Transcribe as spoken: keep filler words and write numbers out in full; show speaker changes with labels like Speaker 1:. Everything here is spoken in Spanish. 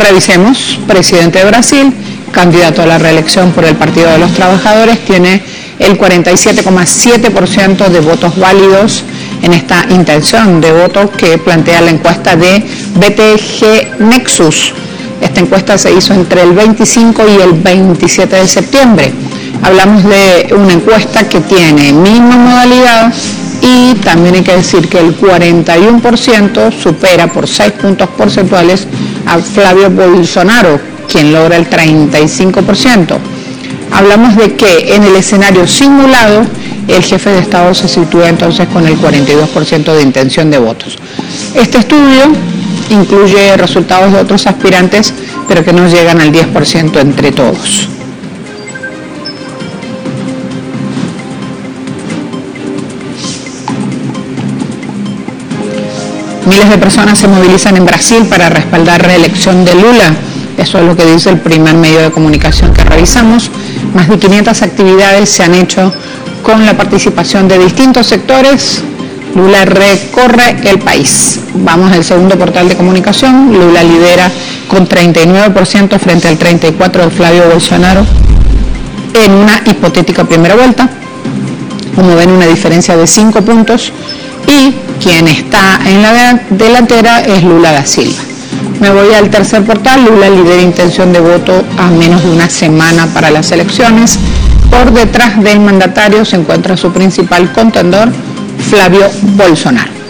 Speaker 1: Revisemos, presidente de Brasil, candidato a la reelección por el Partido de los Trabajadores, tiene el cuarenta y siete coma siete por ciento de votos válidos en esta intención de voto que plantea la encuesta de B T G Nexus. Esta encuesta se hizo entre el veinticinco y el veintisiete de septiembre. Hablamos de una encuesta que tiene misma modalidad y también hay que decir que el cuarenta y uno por ciento supera por seis puntos porcentuales a Flavio Bolsonaro, quien logra el treinta y cinco por ciento. Hablamos de que en el escenario simulado, el jefe de Estado se sitúa entonces con el cuarenta y dos por ciento de intención de votos. Este estudio incluye resultados de otros aspirantes, pero que no llegan al diez por ciento entre todos. Miles de personas se movilizan en Brasil para respaldar reelección de Lula. Eso es lo que dice el primer medio de comunicación que revisamos. Más de quinientas actividades se han hecho con la participación de distintos sectores. Lula recorre el país. Vamos al segundo portal de comunicación. Lula lidera con treinta y nueve por ciento frente al treinta y cuatro por ciento de Flavio Bolsonaro en una hipotética primera vuelta. Como ven, una diferencia de cinco puntos. Y quien está en la delantera es Lula da Silva. Me voy al tercer portal. Lula lidera intención de voto a menos de una semana para las elecciones. Por detrás del mandatario se encuentra su principal contendor, Flavio Bolsonaro.